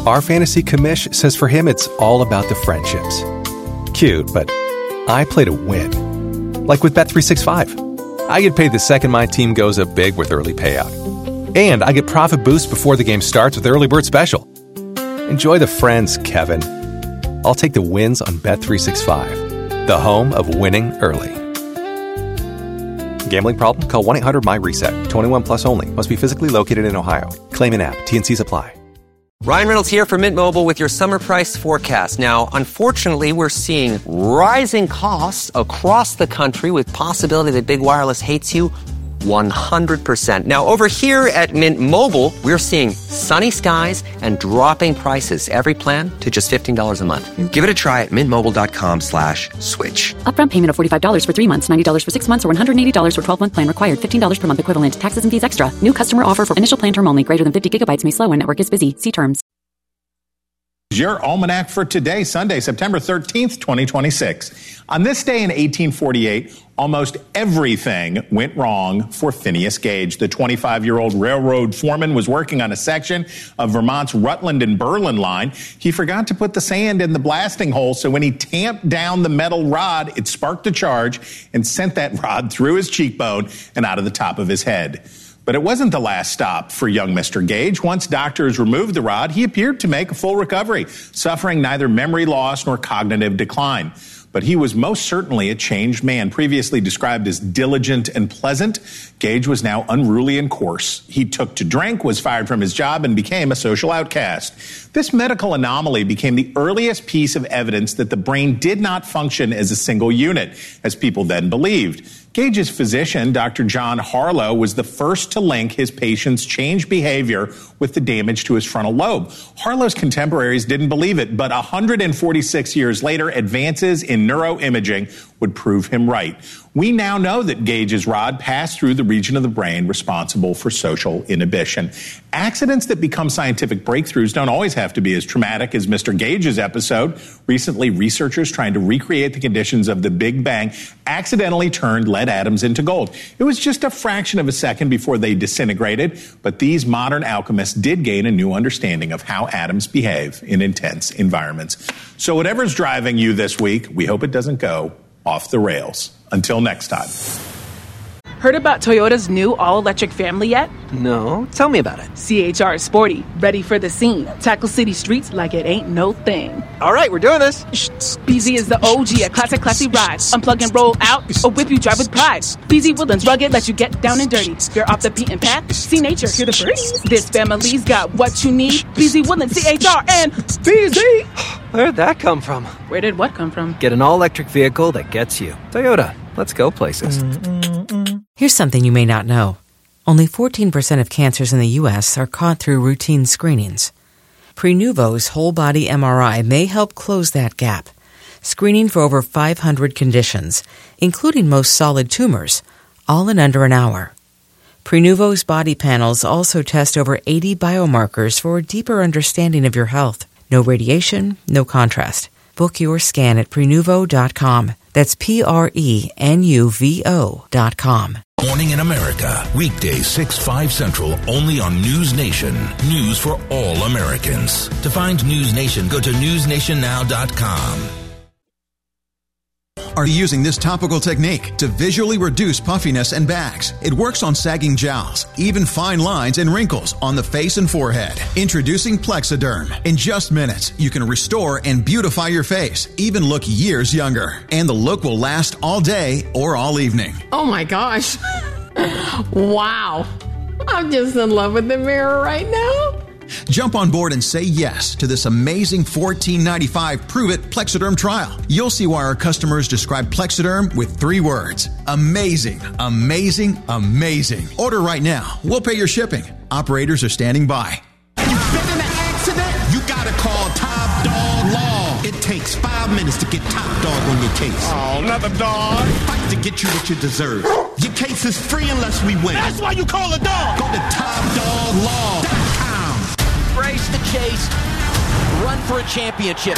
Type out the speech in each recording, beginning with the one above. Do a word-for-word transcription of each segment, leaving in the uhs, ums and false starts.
Our fantasy commish says for him it's all about the friendships. Cute, but I play to win. Like with Bet three sixty-five. I get paid the second my team goes up big with early payout. And I get profit boost before the game starts with Early Bird Special. Enjoy the friends, Kevin. I'll take the wins on Bet three sixty-five, the home of winning early. Gambling problem? Call one eight hundred M Y reset. twenty-one plus only. Must be physically located in Ohio. Claim in app. T and C's apply. Ryan Reynolds here from Mint Mobile with your summer price forecast. Now, unfortunately, we're seeing rising costs across the country with possibility that big wireless hates you one hundred percent. Now, over here at Mint Mobile, we're seeing sunny skies and dropping prices. Every plan to just fifteen dollars a month. Give it a try at mintmobile.com slash switch. Upfront payment of forty-five dollars for three months, ninety dollars for six months, or one hundred eighty dollars for twelve-month plan required. fifteen dollars per month equivalent. Taxes and fees extra. New customer offer for initial plan term only. Greater than fifty gigabytes may slow when network is busy. See terms. Your almanac for today, Sunday, September thirteenth, twenty twenty-six. On this day in eighteen forty-eight, almost everything went wrong for Phineas Gage. The twenty-five-year-old railroad foreman was working on a section of Vermont's Rutland and Berlin line. He forgot to put the sand in the blasting hole, so when he tamped down the metal rod, it sparked a charge and sent that rod through his cheekbone and out of the top of his head. But it wasn't the last stop for young Mister Gage. Once doctors removed the rod, he appeared to make a full recovery, suffering neither memory loss nor cognitive decline. But he was most certainly a changed man. Previously described as diligent and pleasant, Gage was now unruly and coarse. He took to drink, was fired from his job, and became a social outcast. This medical anomaly became the earliest piece of evidence that the brain did not function as a single unit, as people then believed. Gage's physician, Doctor John Harlow, was the first to link his patient's changed behavior with the damage to his frontal lobe. Harlow's contemporaries didn't believe it, but one hundred forty-six years later, advances in neuroimaging would prove him right. We now know that Gage's rod passed through the region of the brain responsible for social inhibition. Accidents that become scientific breakthroughs don't always have to be as traumatic as Mister Gage's episode. Recently, researchers trying to recreate the conditions of the Big Bang accidentally turned lead atoms into gold. It was just a fraction of a second before they disintegrated, but these modern alchemists did gain a new understanding of how atoms behave in intense environments. So whatever's driving you this week, we hope it doesn't go off the rails. Until next time. Heard about Toyota's new all-electric family yet? No, tell me about it. C H R is sporty, ready for the scene. Tackle city streets like it ain't no thing. All right, we're doing this. B Z is the O G, a classic, classy ride. Unplug and roll out, or whip you drive with pride. B Z Woodlands rugged, let you get down and dirty. You're off the beaten path, see nature, hear the birds. This family's got what you need. B Z Woodlands, C H R, and B Z. Where'd that come from? Where did what come from? Get an all-electric vehicle that gets you. Toyota, let's go places. Here's something you may not know. Only fourteen percent of cancers in the U S are caught through routine screenings. Prenuvo's whole-body M R I may help close that gap, screening for over five hundred conditions, including most solid tumors, all in under an hour. Prenuvo's body panels also test over eighty biomarkers for a deeper understanding of your health. No radiation, no contrast. Book your scan at Prenuvo dot com. That's P R E N U V O dot com. Morning in America, weekdays six, five Central, only on News Nation. News for all Americans. To find News Nation, go to news nation now dot com. Are you using this topical technique to visually reduce puffiness and bags? It works on sagging jowls, even fine lines and wrinkles on the face and forehead. Introducing Plexiderm. In just minutes, you can restore and beautify your face, even look years younger. And the look will last all day or all evening. Oh my gosh. Wow. I'm just in love with the mirror right now. Jump on board and say yes to this amazing fourteen ninety-five Prove It Plexiderm trial. You'll see why our customers describe Plexiderm with three words. Amazing, amazing, amazing. Order right now. We'll pay your shipping. Operators are standing by. You've been in an accident? You gotta call Top Dog Law. It takes five minutes to get Top Dog on your case. Oh, another dog. Fight to get you what you deserve. Your case is free unless we win. That's why you call a dog. Go to top dog law dot com. Embrace the chase. Run for a championship.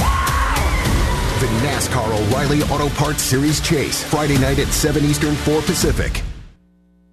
The NASCAR O'Reilly Auto Parts Series Chase. Friday night at seven Eastern, four Pacific.